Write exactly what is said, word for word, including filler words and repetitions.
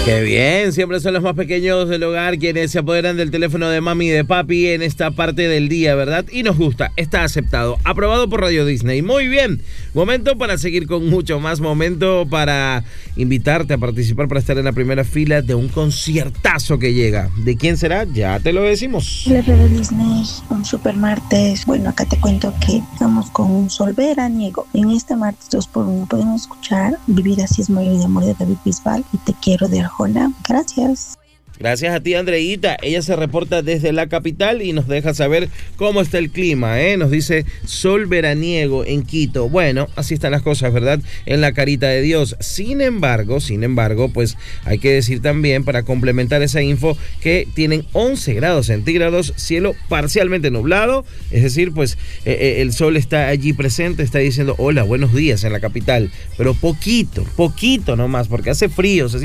Qué bien, siempre son los más pequeños del hogar quienes se apoderan del teléfono de mami y de papi en esta parte del día, ¿verdad? Y nos gusta, está aceptado, aprobado por Radio Disney. Muy bien, momento para seguir con mucho más, momento para invitarte a participar para estar en la primera fila de un conciertazo que llega. ¿De quién será? Ya te lo decimos. Hola Radio Disney, un super martes. Bueno, acá te cuento que estamos con un sol veraniego. En este martes dos por uno podemos escuchar Vivir así es morir de amor de David Bisbal y Te quiero de Arjona. Gracias. Gracias a ti, Andreita. Ella se reporta desde la capital y nos deja saber cómo está el clima, ¿eh? Nos dice sol veraniego en Quito. Bueno, así están las cosas, ¿verdad? En la carita de Dios. Sin embargo, sin embargo, pues hay que decir también, para complementar esa info, que tienen once grados centígrados, cielo parcialmente nublado. Es decir, pues eh, eh, el sol está allí presente, está diciendo hola, buenos días en la capital. Pero poquito, poquito nomás, porque hace frío. Se